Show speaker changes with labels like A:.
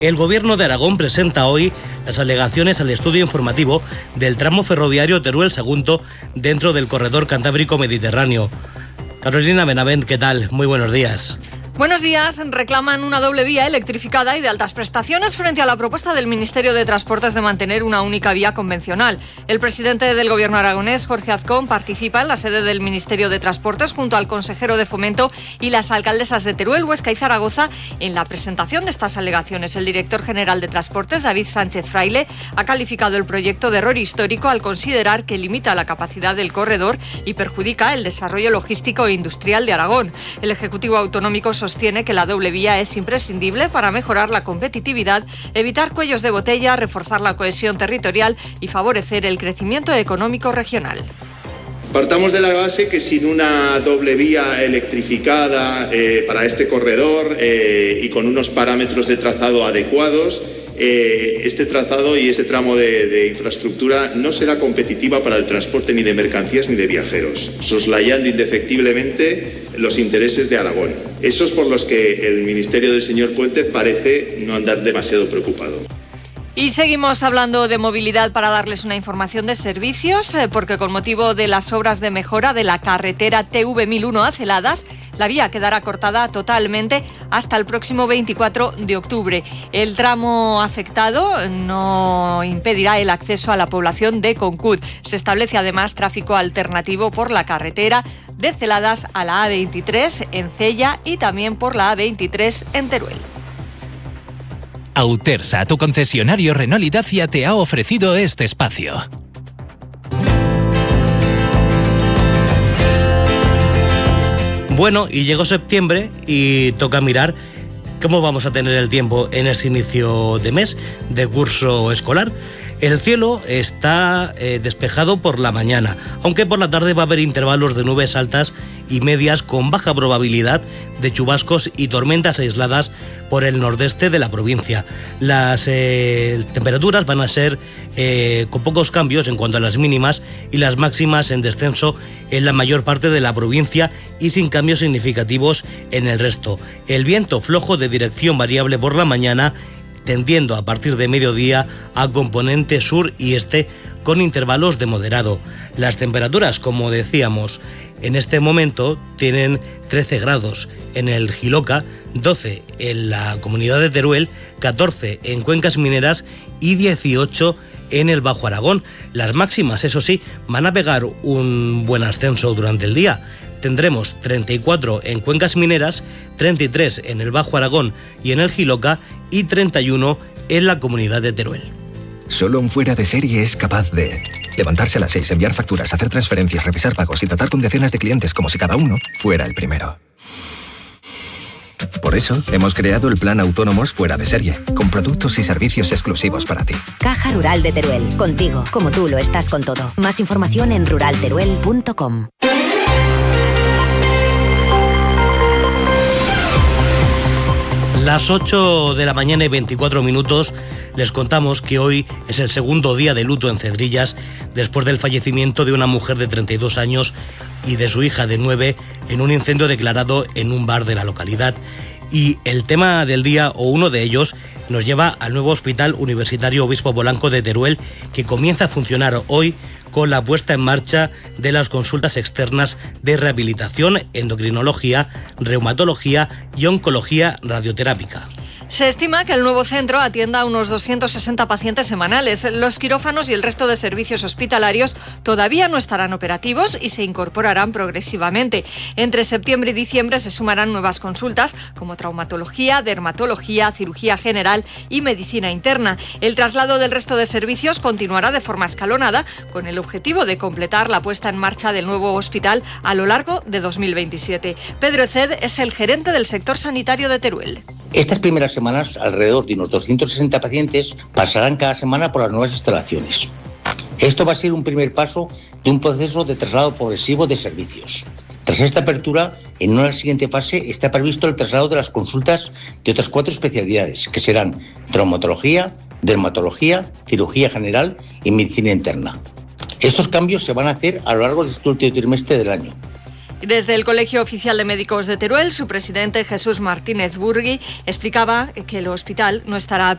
A: El Gobierno de Aragón presenta hoy las alegaciones al estudio informativo del tramo ferroviario Teruel-Sagunto dentro del corredor Cantábrico Mediterráneo. Carolina Benavent, ¿qué tal? Muy buenos días.
B: Buenos días. Reclaman una doble vía electrificada y de altas prestaciones frente a la propuesta del Ministerio de Transportes de mantener una única vía convencional. El presidente del Gobierno aragonés, Jorge Azcón, participa en la sede del Ministerio de Transportes junto al consejero de Fomento y las alcaldesas de Teruel, Huesca y Zaragoza en la presentación de estas alegaciones. El director general de Transportes, David Sánchez Fraile, ha calificado el proyecto de error histórico al considerar que limita la capacidad del corredor y perjudica el desarrollo logístico e industrial de Aragón. El Ejecutivo Autonómico sostiene que la doble vía es imprescindible para mejorar la competitividad, evitar cuellos de botella, reforzar la cohesión territorial y favorecer el crecimiento económico regional.
C: Partamos de la base que sin una doble vía electrificada para este corredor y con unos parámetros de trazado adecuados, este trazado y este tramo de infraestructura no será competitiva para el transporte ni de mercancías ni de viajeros, soslayando indefectiblemente los intereses de Aragón. Esos por los que el Ministerio del señor Puente parece no andar demasiado preocupado.
B: Y seguimos hablando de movilidad para darles una información de servicios, porque con motivo de las obras de mejora de la carretera TV1001 a Celadas, la vía quedará cortada totalmente hasta el próximo 24 de octubre. El tramo afectado no impedirá el acceso a la población de Concut. Se establece además tráfico alternativo por la carretera de Celadas a la A23 en Cella y también por la A23 en Teruel.
D: Autersa, tu concesionario Renault y Dacia, te ha ofrecido este espacio.
A: Bueno, y llegó septiembre y toca mirar cómo vamos a tener el tiempo en ese inicio de mes de curso escolar. El cielo está despejado por la mañana, aunque por la tarde va a haber intervalos de nubes altas y medias con baja probabilidad de chubascos y tormentas aisladas por el nordeste de la provincia. Las temperaturas van a ser con pocos cambios en cuanto a las mínimas y las máximas en descenso en la mayor parte de la provincia y sin cambios significativos en el resto. El viento flojo de dirección variable por la mañana, tendiendo a partir de mediodía a componente sur y este con intervalos de moderado. Las temperaturas, como decíamos, en este momento tienen 13 grados en el Jiloca, 12 en la comunidad de Teruel, 14 en Cuencas Mineras y 18 en el Bajo Aragón. Las máximas, eso sí, van a pegar un buen ascenso durante el día. Tendremos 34 en Cuencas Mineras, 33 en el Bajo Aragón y en el Jiloca y 31 en la comunidad de Teruel.
E: Solo un fuera de serie es capaz de levantarse a las 6, enviar facturas, hacer transferencias, revisar pagos y tratar con decenas de clientes como si cada uno fuera el primero. Por eso, hemos creado el Plan Autónomos Fuera de Serie, con productos y servicios exclusivos para ti.
F: Caja Rural de Teruel, contigo, como tú lo estás con todo. Más información en ruralteruel.com.
A: Las 8 de la mañana y 24 minutos les contamos que hoy es el segundo día de luto en Cedrillas después del fallecimiento de una mujer de 32 años y de su hija de 9 en un incendio declarado en un bar de la localidad. Y el tema del día, o uno de ellos, nos lleva al nuevo Hospital Universitario Obispo Polanco de Teruel, que comienza a funcionar hoy con la puesta en marcha de las consultas externas de rehabilitación, endocrinología, reumatología y oncología radioterápica.
B: Se estima que el nuevo centro atienda a unos 260 pacientes semanales. Los quirófanos y el resto de servicios hospitalarios todavía no estarán operativos y se incorporarán progresivamente. Entre septiembre y diciembre se sumarán nuevas consultas como traumatología, dermatología, cirugía general y medicina interna. El traslado del resto de servicios continuará de forma escalonada con el objetivo de completar la puesta en marcha del nuevo hospital a lo largo de 2027. Pedro Eced es el gerente del sector sanitario de Teruel.
G: Estas primeras semanas, alrededor de unos 260 pacientes pasarán cada semana por las nuevas instalaciones. Esto va a ser un primer paso de un proceso de traslado progresivo de servicios. Tras esta apertura, en una siguiente fase está previsto el traslado de las consultas de otras 4 especialidades, que serán traumatología, dermatología, cirugía general y medicina interna. Estos cambios se van a hacer a lo largo de este último trimestre del año.
B: Desde el Colegio Oficial de Médicos de Teruel, su presidente Jesús Martínez Burgui explicaba que el hospital no estará